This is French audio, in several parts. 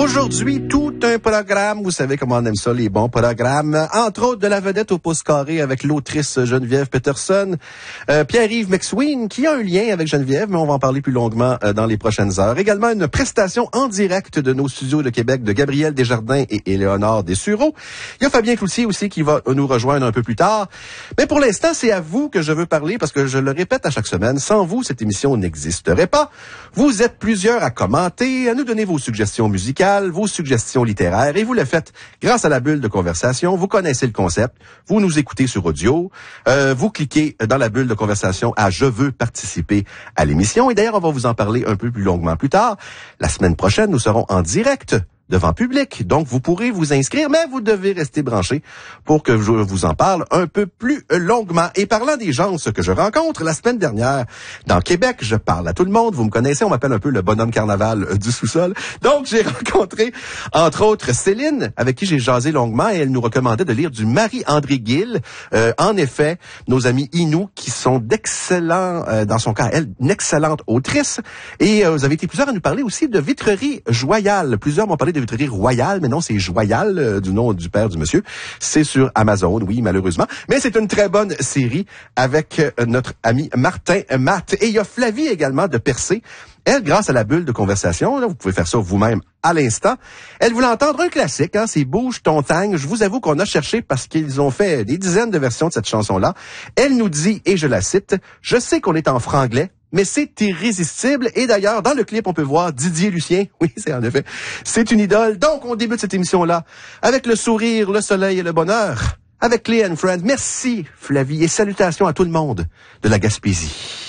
Aujourd'hui, tout un programme. Vous savez comment on aime ça, les bons programmes. Entre autres, de la vedette au pouce carré avec l'autrice Geneviève Peterson. Pierre-Yves McSween, qui a un lien avec Geneviève, mais on va en parler plus longuement dans les prochaines heures. Également, une prestation en direct de nos studios de Québec de Gabriel Desjardins et Éléonore Dessureau. Il y a Fabien Cloutier aussi qui va nous rejoindre un peu plus tard. Mais pour l'instant, c'est à vous que je veux parler parce que je le répète à chaque semaine, sans vous, cette émission n'existerait pas. Vous êtes plusieurs à commenter, à nous donner vos suggestions musicales, vos suggestions littéraires, et vous le faites grâce à la bulle de conversation. Vous connaissez le concept, vous nous écoutez sur audio, vous cliquez dans la bulle de conversation à « Je veux participer à l'émission », et d'ailleurs, on va vous en parler un peu plus longuement plus tard. La semaine prochaine, nous serons en direct devant public. Donc, vous pourrez vous inscrire, mais vous devez rester branché pour que je vous en parle un peu plus longuement. Et parlant des gens que je rencontre, la semaine dernière, dans Québec, je parle à tout le monde. Vous me connaissez, on m'appelle un peu le bonhomme carnaval du sous-sol. Donc, j'ai rencontré, entre autres, Céline, avec qui j'ai jasé longuement, et elle nous recommandait de lire du Marie-André Gill. En effet, nos amis Inou, qui sont d'excellents, dans son cas, elle, une excellente autrice. Et vous avez été plusieurs à nous parler aussi de Vitrerie Joyal. Plusieurs m'ont parlé de Vitrerie Royale, mais non, c'est Joyal, du nom du père du monsieur. C'est sur Amazon, oui, malheureusement. Mais c'est une très bonne série avec notre ami Martin Matt. Et il y a Flavie également de Percé. Elle, grâce à la bulle de conversation, là, vous pouvez faire ça vous-même à l'instant. Elle voulait entendre un classique, hein, c'est Bouge ton tang. Je vous avoue qu'on a cherché parce qu'ils ont fait des dizaines de versions de cette chanson-là. Elle nous dit, et je la cite, « Je sais qu'on est en franglais, mais c'est irrésistible. » Et d'ailleurs, dans le clip, on peut voir Didier Lucien. Oui, c'est en effet. C'est une idole. Donc, on débute cette émission-là avec le sourire, le soleil et le bonheur. Avec Clay and Friends. Merci, Flavie, et salutations à tout le monde de la Gaspésie.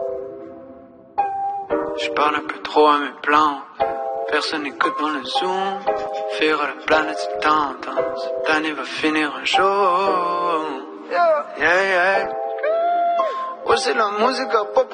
Je parle un peu trop à mes plantes. Personne n'écoute dans le Zoom. Faire à la planète, c'est tendance. Cette année va finir un jour. Yeah, yeah. Ouais, c'est la musique à pop.